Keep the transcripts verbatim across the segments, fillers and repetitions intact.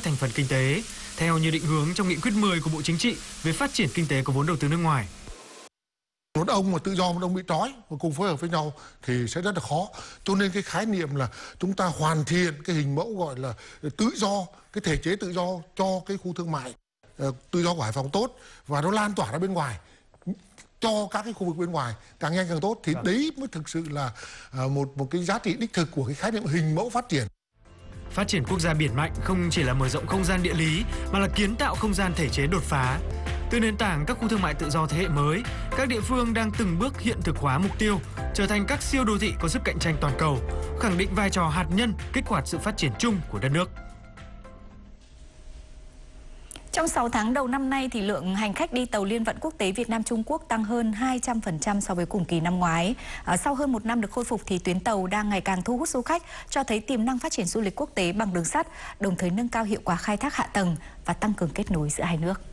thành phần kinh tế, theo như định hướng trong nghị quyết mười của Bộ Chính trị về phát triển kinh tế có vốn đầu tư nước ngoài. Một ông mà tự do, một ông bị trói và cùng phối hợp với nhau thì sẽ rất là khó. Cho nên cái khái niệm là chúng ta hoàn thiện cái hình mẫu gọi là tự do, cái thể chế tự do cho cái khu thương mại tự do của Hải Phòng tốt và nó lan tỏa ra bên ngoài, cho các cái khu vực bên ngoài càng nhanh càng tốt, thì đấy mới thực sự là một một cái giá trị đích thực của cái khái niệm hình mẫu phát triển. Phát triển quốc gia biển mạnh không chỉ là mở rộng không gian địa lý mà là kiến tạo không gian thể chế đột phá. Từ nền tảng các khu thương mại tự do thế hệ mới, các địa phương đang từng bước hiện thực hóa mục tiêu, trở thành các siêu đô thị có sức cạnh tranh toàn cầu, khẳng định vai trò hạt nhân kích hoạt sự phát triển chung của đất nước. Trong sáu tháng đầu năm nay, thì lượng hành khách đi tàu liên vận quốc tế Việt Nam Trung Quốc tăng hơn hai trăm phần trăm so với cùng kỳ năm ngoái. À, sau hơn một năm được khôi phục thì tuyến tàu đang ngày càng thu hút du khách, cho thấy tiềm năng phát triển du lịch quốc tế bằng đường sắt, đồng thời nâng cao hiệu quả khai thác hạ tầng và tăng cường kết nối giữa hai nước.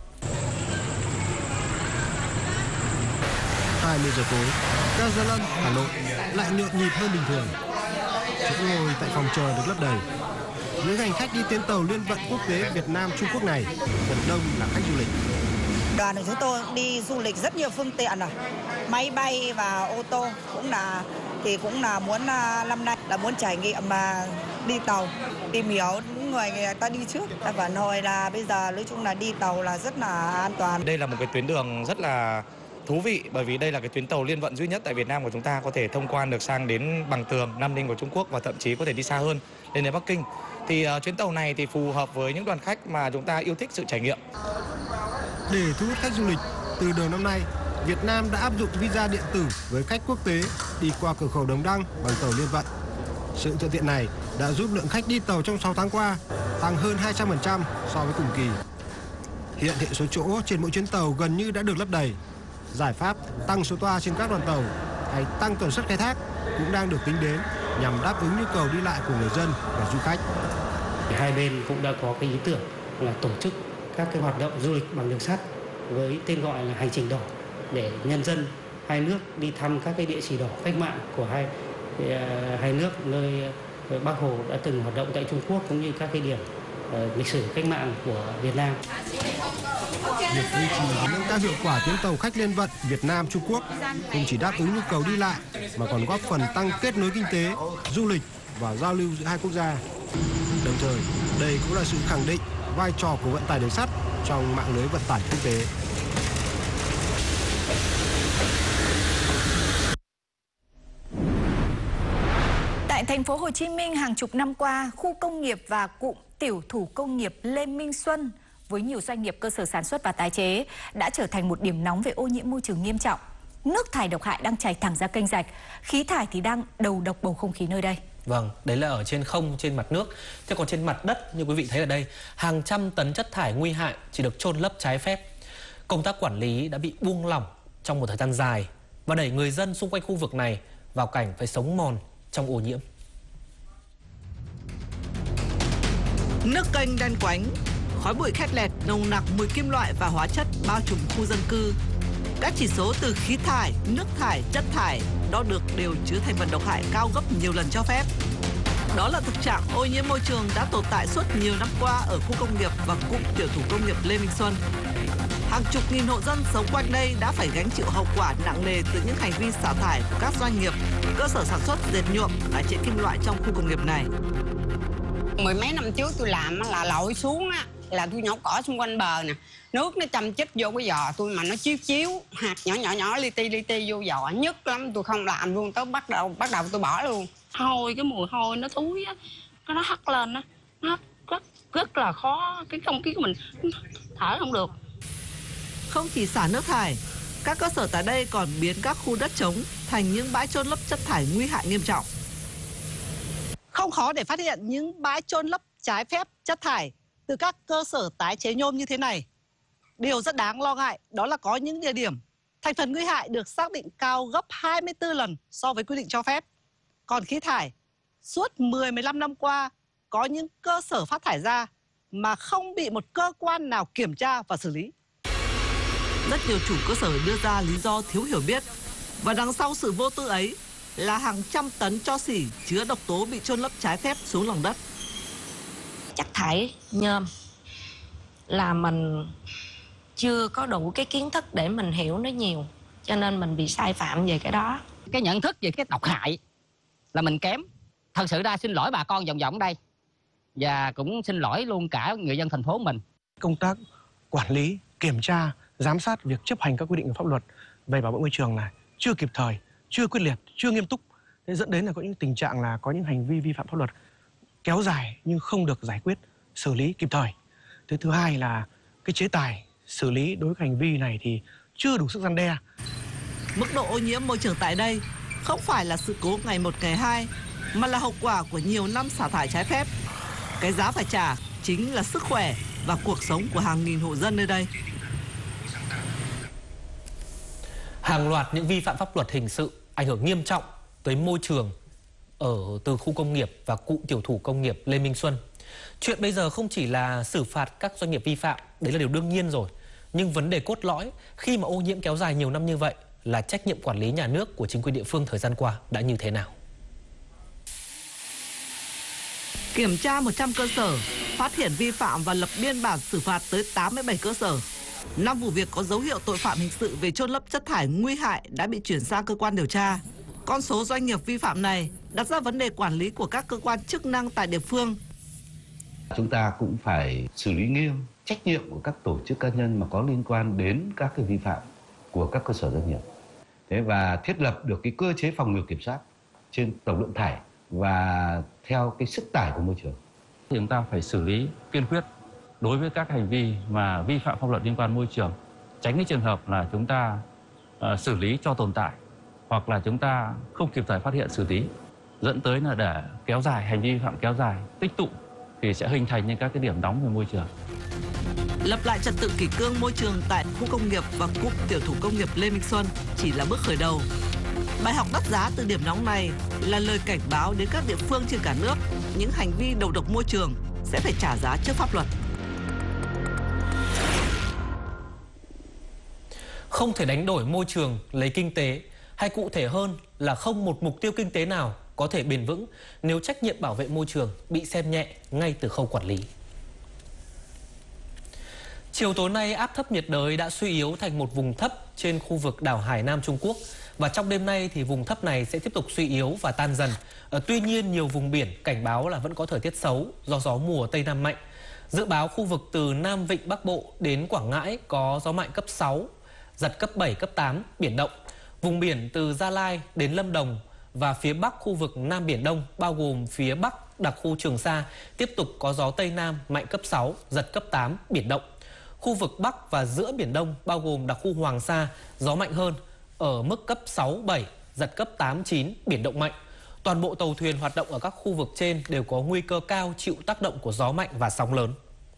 hai mươi giờ tối, ga Gia Lâm, Hà Nội lại nhộn nhịp hơn bình thường. Chỗ ngồi tại phòng chờ được lấp đầy. Những hành khách đi tuyến tàu liên vận quốc tế Việt Nam Trung Quốc này phần đông là khách du lịch. Đoàn của chúng tôi đi du lịch rất nhiều phương tiện rồi, máy bay và ô tô cũng là thì cũng là muốn năm nay là muốn trải nghiệm mà đi tàu, tìm hiểu những người người ta đi trước. Ta phản hồi là bây giờ nói chung là đi tàu là rất là an toàn. Đây là một cái tuyến đường rất là thú vị, bởi vì đây là cái tuyến tàu liên vận duy nhất tại Việt Nam của chúng ta có thể thông quan được sang đến Bằng Tường, Nam Ninh của Trung Quốc và thậm chí có thể đi xa hơn lên đến Bắc Kinh. Thì uh, chuyến tàu này thì phù hợp với những đoàn khách mà chúng ta yêu thích sự trải nghiệm. Để thu hút khách du lịch, từ đầu năm nay, Việt Nam đã áp dụng visa điện tử với khách quốc tế đi qua cửa khẩu Đồng Đăng bằng tàu liên vận. Sự thuận tiện này đã giúp lượng khách đi tàu trong sáu tháng qua tăng hơn hai trăm phần trăm so với cùng kỳ. Hiện hệ số chỗ trên mỗi chuyến tàu gần như đã được lấp đầy. Giải pháp tăng số toa trên các đoàn tàu hay tăng tần suất khai thác cũng đang được tính đến nhằm đáp ứng nhu cầu đi lại của người dân và du khách. Hai bên cũng đã có cái ý tưởng là tổ chức các cái hoạt động du lịch bằng đường sắt với tên gọi là hành trình đỏ, để nhân dân hai nước đi thăm các cái địa chỉ đỏ cách mạng của hai hai nước, nơi Bác Hồ đã từng hoạt động tại Trung Quốc, cũng như các cái điểm uh, lịch sử cách mạng của Việt Nam. Việc duy trì và nâng cao hiệu quả tuyến tàu khách liên vận Việt Nam Trung Quốc không chỉ đáp ứng nhu cầu đi lại mà còn góp phần tăng kết nối kinh tế, du lịch và giao lưu giữa hai quốc gia. Đồng thời, đây cũng là sự khẳng định vai trò của vận tải đường sắt trong mạng lưới vận tải quốc tế. Tại thành phố Hồ Chí Minh, hàng chục năm qua, khu công nghiệp và cụm tiểu thủ công nghiệp Lê Minh Xuân với nhiều doanh nghiệp cơ sở sản xuất và tái chế đã trở thành một điểm nóng về ô nhiễm môi trường nghiêm trọng. Nước thải độc hại đang chảy thẳng ra kênh rạch, khí thải thì đang đầu độc bầu không khí nơi đây. Vâng, đấy là ở trên không, trên mặt nước. Thế còn trên mặt đất, như quý vị thấy ở đây, hàng trăm tấn chất thải nguy hại chỉ được chôn lấp trái phép. Công tác quản lý đã bị buông lỏng trong một thời gian dài và đẩy người dân xung quanh khu vực này vào cảnh phải sống mòn trong ô nhiễm. Nước kênh đen quánh, khói bụi khét lẹt, nồng nặc mùi kim loại và hóa chất bao trùm khu dân cư. Các chỉ số từ khí thải, nước thải, chất thải đo được đều chứa thành phần độc hại cao gấp nhiều lần cho phép. Đó là thực trạng ô nhiễm môi trường đã tồn tại suốt nhiều năm qua ở khu công nghiệp và cụm tiểu thủ công nghiệp Lê Minh Xuân. Hàng chục nghìn hộ dân sống quanh đây đã phải gánh chịu hậu quả nặng nề từ những hành vi xả thải của các doanh nghiệp, cơ sở sản xuất dệt nhuộm, tái chế kim loại trong khu công nghiệp này. Mười mấy năm trước tôi làm là lội xuống á, là tôi nhổ cỏ xung quanh bờ nè, nước nó châm chích vô cái giò tôi mà nó chiếu chiếu hạt nhỏ nhỏ nhỏ li ti li ti vô giò, nhức lắm, tôi không làm luôn, tới bắt đầu bắt đầu tôi bỏ luôn. Hôi, cái mùi hôi nó thúi á, nó hắt lên á, nó rất rất là khó, cái không khí của mình thở không được. Không chỉ xả nước thải, các cơ sở tại đây còn biến các khu đất trống thành những bãi chôn lấp chất thải nguy hại nghiêm trọng. Không khó để phát hiện những bãi chôn lấp trái phép chất thải từ các cơ sở tái chế nhôm như thế này. Điều rất đáng lo ngại đó là có những địa điểm thành phần nguy hại được xác định cao gấp hai mươi tư lần so với quy định cho phép. Còn khí thải, suốt mười mười lăm năm qua có những cơ sở phát thải ra mà không bị một cơ quan nào kiểm tra và xử lý. Rất nhiều chủ cơ sở đưa ra lý do thiếu hiểu biết, và đằng sau sự vô tư ấy là hàng trăm tấn tro xỉ chứa độc tố bị chôn lấp trái phép xuống lòng đất. chất thải nhôm là mình chưa có đủ cái kiến thức để mình hiểu nó nhiều, cho nên mình bị sai phạm về cái đó. Cái nhận thức về cái độc hại là mình kém. Thật sự ra xin lỗi bà con vòng vòng đây, và cũng xin lỗi luôn cả người dân thành phố mình. Công tác quản lý, kiểm tra, giám sát việc chấp hành các quy định của pháp luật về bảo vệ môi trường này chưa kịp thời, chưa quyết liệt, chưa nghiêm túc, thế dẫn đến là có những tình trạng là có những hành vi vi phạm pháp luật kéo dài nhưng không được giải quyết, xử lý kịp thời. Thứ thứ hai là cái chế tài xử lý đối với hành vi này thì chưa đủ sức răn đe. Mức độ ô nhiễm môi trường tại đây không phải là sự cố ngày một ngày hai, mà là hậu quả của nhiều năm xả thải trái phép. Cái giá phải trả chính là sức khỏe và cuộc sống của hàng nghìn hộ dân nơi đây. Hàng loạt những vi phạm pháp luật hình sự ảnh hưởng nghiêm trọng tới môi trường ở từ khu công nghiệp và cụm tiểu thủ công nghiệp Lê Minh Xuân. Chuyện bây giờ không chỉ là xử phạt các doanh nghiệp vi phạm, đấy là điều đương nhiên rồi. Nhưng vấn đề cốt lõi khi mà ô nhiễm kéo dài nhiều năm như vậy là trách nhiệm quản lý nhà nước của chính quyền địa phương thời gian qua đã như thế nào? Kiểm tra một trăm cơ sở, phát hiện vi phạm và lập biên bản xử phạt tới tám mươi bảy cơ sở. năm vụ việc có dấu hiệu tội phạm hình sự về chôn lấp chất thải nguy hại đã bị chuyển sang cơ quan điều tra. Con số doanh nghiệp vi phạm này đặt ra vấn đề quản lý của các cơ quan chức năng tại địa phương. Chúng ta cũng phải xử lý nghiêm trách nhiệm của các tổ chức cá nhân mà có liên quan đến các cái vi phạm của các cơ sở doanh nghiệp. Thế và thiết lập được cái cơ chế phòng ngừa kiểm soát trên tổng lượng thải và theo cái sức tải của môi trường. Chúng ta phải xử lý kiên quyết đối với các hành vi mà vi phạm pháp luật liên quan môi trường, tránh cái trường hợp là chúng ta uh, xử lý cho tồn tại hoặc là chúng ta không kịp thời phát hiện xử lý, dẫn tới là để kéo dài hành vi vi phạm kéo dài tích tụ thì sẽ hình thành những các cái điểm nóng về môi trường. Lập lại trật tự kỷ cương môi trường tại khu công nghiệp và cụm tiểu thủ công nghiệp Lê Minh Xuân chỉ là bước khởi đầu. Bài học đắt giá từ điểm nóng này là lời cảnh báo đến các địa phương trên cả nước, những hành vi đầu độc môi trường sẽ phải trả giá trước pháp luật. Không thể đánh đổi môi trường lấy kinh tế, hay cụ thể hơn là không một mục tiêu kinh tế nào có thể bền vững nếu trách nhiệm bảo vệ môi trường bị xem nhẹ ngay từ khâu quản lý. Chiều tối nay, áp thấp nhiệt đới đã suy yếu thành một vùng thấp trên khu vực đảo Hải Nam Trung Quốc. Và trong đêm nay thì vùng thấp này sẽ tiếp tục suy yếu và tan dần. Ờ, tuy nhiên, nhiều vùng biển cảnh báo là vẫn có thời tiết xấu do gió mùa Tây Nam mạnh. Dự báo khu vực từ Nam Vịnh Bắc Bộ đến Quảng Ngãi có gió mạnh cấp sáu, giật cấp bảy, cấp tám, biển động. Vùng biển từ Gia Lai đến Lâm Đồng và phía Bắc khu vực Nam Biển Đông, bao gồm phía Bắc đặc khu Trường Sa, tiếp tục có gió Tây Nam mạnh cấp sáu, giật cấp tám, biển động. Khu vực Bắc và giữa Biển Đông, bao gồm đặc khu Hoàng Sa, gió mạnh hơn, ở mức cấp sáu, bảy, giật cấp tám, chín, biển động mạnh. Toàn bộ tàu thuyền hoạt động ở các khu vực trên đều có nguy cơ cao chịu tác động của gió mạnh và sóng lớn.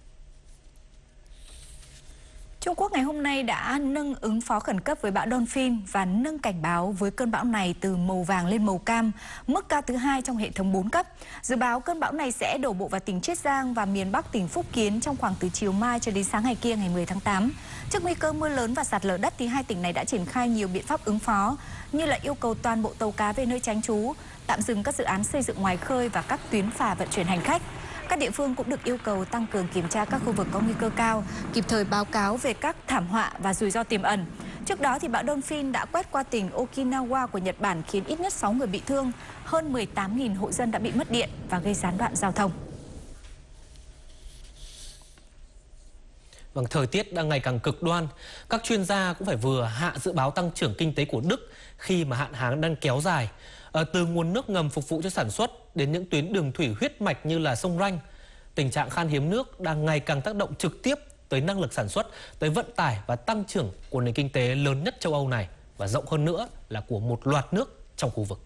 Trung Quốc ngày hôm nay đã nâng ứng phó khẩn cấp với bão Donphin và nâng cảnh báo với cơn bão này từ màu vàng lên màu cam, mức cao thứ hai trong hệ thống bốn cấp. Dự báo cơn bão này sẽ đổ bộ vào tỉnh Chiết Giang và miền Bắc tỉnh Phúc Kiến trong khoảng từ chiều mai cho đến sáng ngày kia ngày mười tháng tám. Trước nguy cơ mưa lớn và sạt lở đất thì hai tỉnh này đã triển khai nhiều biện pháp ứng phó, như là yêu cầu toàn bộ tàu cá về nơi tránh trú, tạm dừng các dự án xây dựng ngoài khơi và các tuyến phà vận chuyển hành khách. Các địa phương cũng được yêu cầu tăng cường kiểm tra các khu vực có nguy cơ cao, kịp thời báo cáo về các thảm họa và rủi ro tiềm ẩn. Trước đó thì bão Donphin đã quét qua tỉnh Okinawa của Nhật Bản khiến ít nhất sáu người bị thương, hơn mười tám nghìn hộ dân đã bị mất điện và gây gián đoạn giao thông. Vâng, thời tiết đang ngày càng cực đoan. Các chuyên gia cũng phải vừa hạ dự báo tăng trưởng kinh tế của Đức khi mà hạn hán đang kéo dài. À, từ nguồn nước ngầm phục vụ cho sản xuất đến những tuyến đường thủy huyết mạch như là sông Ranh, tình trạng khan hiếm nước đang ngày càng tác động trực tiếp tới năng lực sản xuất, tới vận tải và tăng trưởng của nền kinh tế lớn nhất châu Âu này và rộng hơn nữa là của một loạt nước trong khu vực.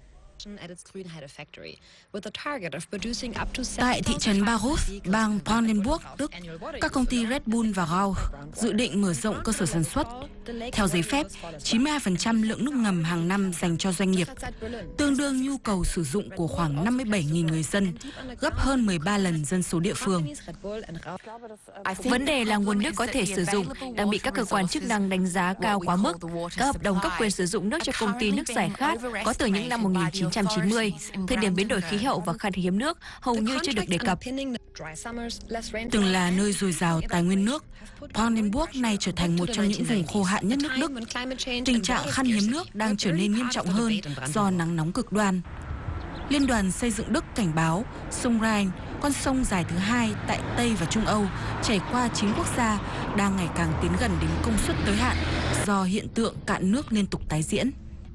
Tại thị trấn Baruth, bang Brandenburg, Đức, các công ty Red Bull và Rauch dự định mở rộng cơ sở sản xuất. Theo giấy phép, chín mươi hai phần trăm lượng nước ngầm hàng năm dành cho doanh nghiệp, tương đương nhu cầu sử dụng của khoảng năm mươi bảy nghìn người dân, gấp hơn mười ba lần dân số địa phương. Vấn đề là nguồn nước có thể sử dụng đang bị các cơ quan chức năng đánh giá cao quá mức. Các hợp đồng cấp quyền sử dụng nước cho công ty nước giải khát có từ những năm một nghìn chín chín trăm chín mươi, thời điểm biến đổi khí hậu và khan hiếm nước hầu như chưa được đề cập. Từng là nơi dồi dào tài nguyên nước, Brandenburg nay trở thành một trong những vùng khô hạn nhất nước Đức. Tình trạng khan hiếm nước đang trở nên nghiêm trọng hơn do nắng nóng cực đoan. Liên đoàn Xây dựng Đức cảnh báo sông Rhine, con sông dài thứ hai tại Tây và Trung Âu, chảy qua chín quốc gia, đang ngày càng tiến gần đến công suất tới hạn do hiện tượng cạn nước liên tục tái diễn.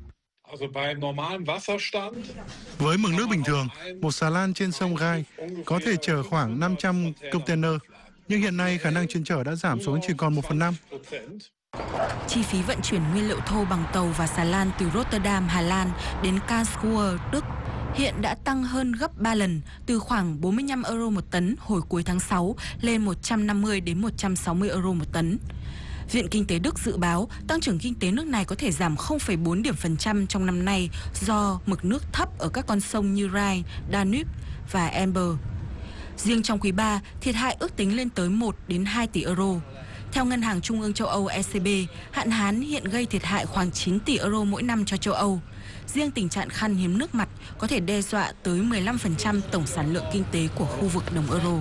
Với mực nước bình thường, một xà lan trên sông Rhine có thể chở khoảng năm trăm container, nhưng hiện nay khả năng chuyên chở đã giảm xuống chỉ còn một phần năm. Chi phí vận chuyển nguyên liệu thô bằng tàu và xà lan từ Rotterdam, Hà Lan đến Karlsruhe, Đức hiện đã tăng hơn gấp ba lần, từ khoảng bốn mươi lăm euro một tấn hồi cuối tháng sáu lên một trăm năm mươi đến một trăm sáu mươi euro một tấn. Viện Kinh tế Đức dự báo tăng trưởng kinh tế nước này có thể giảm không phẩy bốn điểm phần trăm trong năm nay do mực nước thấp ở các con sông như Rhine, Danube và Elbe. Riêng trong quý ba, thiệt hại ước tính lên tới một đến hai tỷ euro. Theo Ngân hàng Trung ương châu Âu E C B, hạn hán hiện gây thiệt hại khoảng chín tỷ euro mỗi năm cho châu Âu. Riêng tình trạng khan hiếm nước mặt có thể đe dọa tới mười lăm phần trăm tổng sản lượng kinh tế của khu vực đồng euro.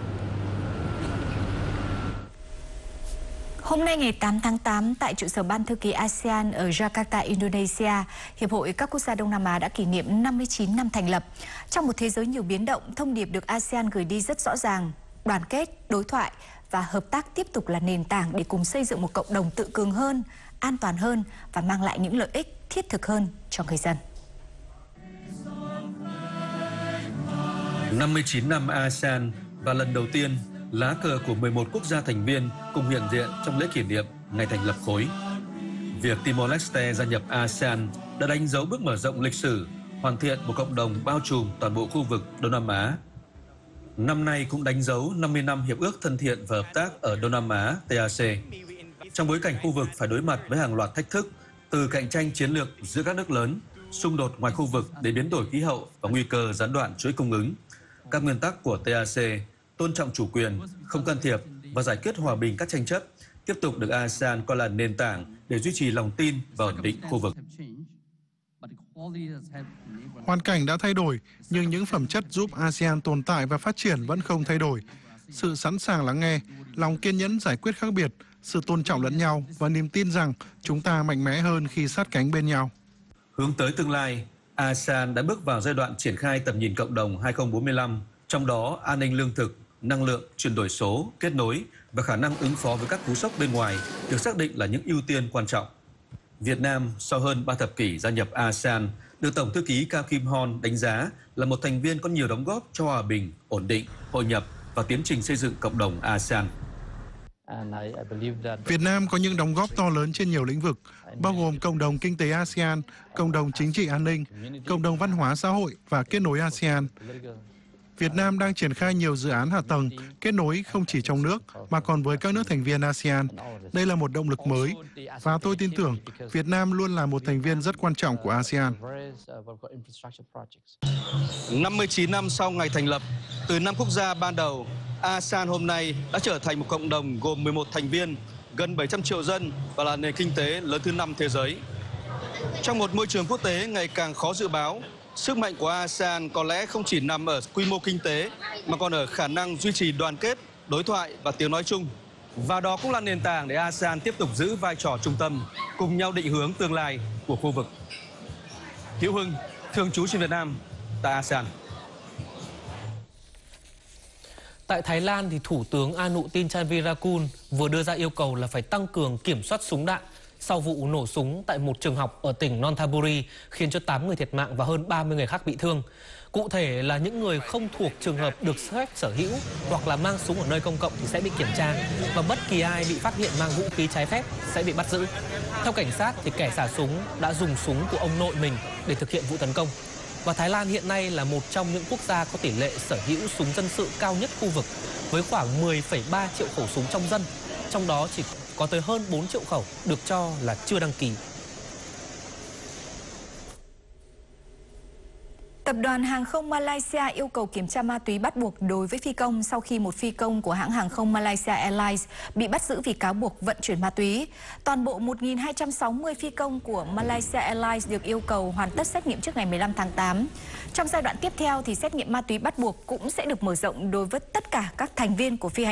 Hôm nay ngày tám tháng tám, tại trụ sở Ban Thư ký a sê an ở Jakarta, Indonesia, Hiệp hội các quốc gia Đông Nam Á đã kỷ niệm năm mươi chín năm thành lập. Trong một thế giới nhiều biến động, thông điệp được a sê an gửi đi rất rõ ràng: đoàn kết, đối thoại và hợp tác tiếp tục là nền tảng để cùng xây dựng một cộng đồng tự cường hơn, an toàn hơn và mang lại những lợi ích thiết thực hơn cho người dân. năm mươi chín năm a sê an và lần đầu tiên, lá cờ của mười một quốc gia thành viên cùng hiện diện trong lễ kỷ niệm ngày thành lập khối. Việc Timor-Leste gia nhập a sê an đã đánh dấu bước mở rộng lịch sử, hoàn thiện một cộng đồng bao trùm toàn bộ khu vực Đông Nam Á. Năm nay cũng đánh dấu năm mươi năm Hiệp ước Thân thiện và Hợp tác ở Đông Nam Á T A C. Trong bối cảnh khu vực phải đối mặt với hàng loạt thách thức, từ cạnh tranh chiến lược giữa các nước lớn, xung đột ngoài khu vực đến biến đổi khí hậu và nguy cơ gián đoạn chuỗi cung ứng, các nguyên tắc của T A C tôn trọng chủ quyền, không can thiệp và giải quyết hòa bình các tranh chấp tiếp tục được a sê an coi là nền tảng để duy trì lòng tin và ổn định khu vực. Hoàn cảnh đã thay đổi, nhưng những phẩm chất giúp a sê an tồn tại và phát triển vẫn không thay đổi. Sự sẵn sàng lắng nghe, lòng kiên nhẫn giải quyết khác biệt, sự tôn trọng lẫn nhau và niềm tin rằng chúng ta mạnh mẽ hơn khi sát cánh bên nhau. Hướng tới tương lai, a sê an đã bước vào giai đoạn triển khai tầm nhìn cộng đồng hai không bốn lăm, trong đó an ninh lương thực, năng lượng, chuyển đổi số, kết nối và khả năng ứng phó với các cú sốc bên ngoài được xác định là những ưu tiên quan trọng. Việt Nam, sau hơn ba thập kỷ gia nhập a sê an, được Tổng thư ký Cao Kim Hon đánh giá là một thành viên có nhiều đóng góp cho hòa bình, ổn định, hội nhập và tiến trình xây dựng cộng đồng a sê an. Việt Nam có những đóng góp to lớn trên nhiều lĩnh vực, bao gồm cộng đồng kinh tế a sê an, cộng đồng chính trị an ninh, cộng đồng văn hóa xã hội và kết nối a sê an. Việt Nam đang triển khai nhiều dự án hạ tầng, kết nối không chỉ trong nước mà còn với các nước thành viên a sê an. Đây là một động lực mới và tôi tin tưởng Việt Nam luôn là một thành viên rất quan trọng của a sê an. năm mươi chín năm sau ngày thành lập, từ năm quốc gia ban đầu, a sê an hôm nay đã trở thành một cộng đồng gồm mười một thành viên, gần bảy trăm triệu dân và là nền kinh tế lớn thứ năm thế giới. Trong một môi trường quốc tế ngày càng khó dự báo, sức mạnh của a sê an có lẽ không chỉ nằm ở quy mô kinh tế mà còn ở khả năng duy trì đoàn kết, đối thoại và tiếng nói chung. Và đó cũng là nền tảng để a sê an tiếp tục giữ vai trò trung tâm, cùng nhau định hướng tương lai của khu vực. Hữu Hưng, thường trú trên Việt Nam tại a sê an. Tại Thái Lan, thì Thủ tướng Anutin Chanvirakul vừa đưa ra yêu cầu là phải tăng cường kiểm soát súng đạn sau vụ nổ súng tại một trường học ở tỉnh Nonthaburi khiến cho tám người thiệt mạng và hơn ba mươi người khác bị thương. Cụ thể là những người không thuộc trường hợp được phép sở hữu hoặc là mang súng ở nơi công cộng thì sẽ bị kiểm tra, và bất kỳ ai bị phát hiện mang vũ khí trái phép sẽ bị bắt giữ. Theo cảnh sát thì kẻ xả súng đã dùng súng của ông nội mình để thực hiện vụ tấn công. Và Thái Lan hiện nay là một trong những quốc gia có tỷ lệ sở hữu súng dân sự cao nhất khu vực với khoảng mười phẩy ba triệu khẩu súng trong dân, trong đó chỉ có tới hơn bốn triệu khẩu được cho là chưa đăng ký. Tập Tập đoàn Hàng không Malaysia yêu cầu kiểm tra ma túy bắt buộc đối với phi công sau khi một phi công của hãng hàng không Malaysia Airlines bị bắt giữ vì cáo buộc vận chuyển ma túy. Toàn bộ một nghìn hai trăm sáu mươi phi công của Malaysia Airlines được yêu cầu hoàn tất xét nghiệm trước ngày mười lăm tháng tám. Trong giai đoạn tiếp theo thì xét nghiệm ma túy bắt buộc cũng sẽ được mở rộng đối với tất cả các thành viên của phi hành